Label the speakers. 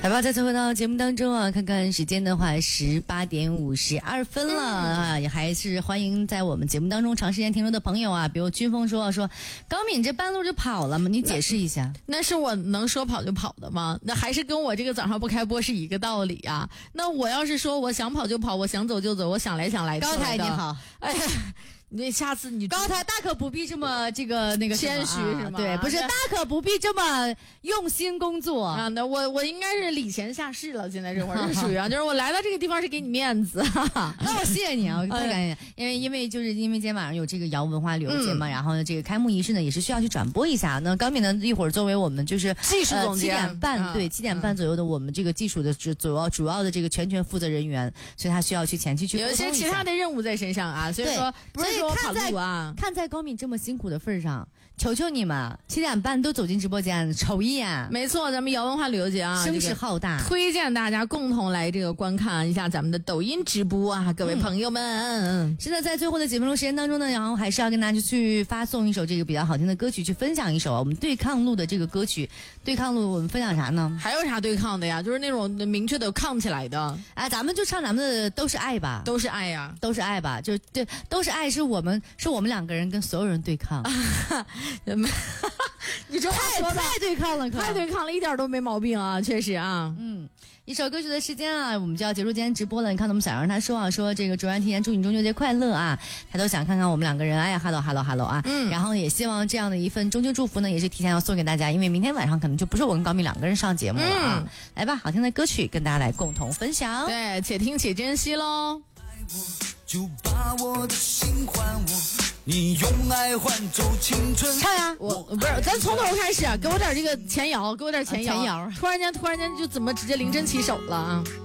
Speaker 1: 来吧，再次回到节目当中啊，看看时间的话，18:52了啊，也还是欢迎在我们节目当中长时间停留的朋友啊，比如军峰说高敏这半路就跑了吗？你解释一下。
Speaker 2: 那是我能说跑就跑的吗？那还是跟我这个早上不开播是一个道理啊。那我要是说我想跑就跑，我想走就走，我想来的。
Speaker 1: 高台你好，
Speaker 2: 哎呀。那下次你
Speaker 1: 高台大可不必这么那个
Speaker 2: 谦虚是吗？
Speaker 1: 对，不是大可不必这么用心工作
Speaker 2: 啊。那我应该是礼贤下士了，现在这会儿是属于啊，就是我来到这个地方是给你面子。
Speaker 1: 那我谢谢你啊，我特感谢，因为今天晚上有这个瑶文化旅游节嘛，然后呢这个开幕仪式呢也是需要去转播一下。那高敏呢一会儿作为我们就是
Speaker 2: 技术总监
Speaker 1: 7点半对7点半左右的我们这个技术的主要的这个全权负责人员，所以他需要去前期去
Speaker 2: 有一些其他的任务在身上啊，所以说不是说跑路啊。
Speaker 1: 看在高敏这么辛苦的份上，求求你们7点半都走进直播间瞅一眼。
Speaker 2: 没错，咱们瑶文化旅游节啊，
Speaker 1: 声势浩大，
Speaker 2: 推荐大家共同来这个观看一下咱们的抖音直播啊，各位朋友们。
Speaker 1: 是的，在最后的几分钟时间当中呢，然后还是要跟大家去发送一首这个比较好听的歌曲，去分享一首我们对抗路的这个歌曲。对抗路我们分享啥呢？
Speaker 2: 还有啥对抗的呀？就是那种明确的抗起来的。
Speaker 1: 啊，咱们就唱咱们的都是爱吧，
Speaker 2: 都是爱呀，
Speaker 1: 都是爱吧，就对，都是爱，是我们2个人跟所有人对抗。
Speaker 2: 你这
Speaker 1: 太对抗了，
Speaker 2: 太对抗了，一点都没毛病啊，确实啊。
Speaker 1: 一首歌曲的时间啊，我们就要结束今天直播了。你看，我们小杨他说这个卓然提前祝你中秋节快乐啊，他都想看看我们2个人。哎呀 ，hello 啊，然后也希望这样的一份中秋祝福呢，也是提前要送给大家，因为明天晚上可能就不是我跟高敏2个人上节目了啊。来吧，好听的歌曲跟大家来共同分享。
Speaker 2: 对，且听且珍惜喽。
Speaker 3: 就把我的心还我，你用爱换走青春。
Speaker 2: 唱呀，我不是，咱从头开始，给我点这个前摇，给我点前摇。突然间就怎么直接凌晨起手了啊？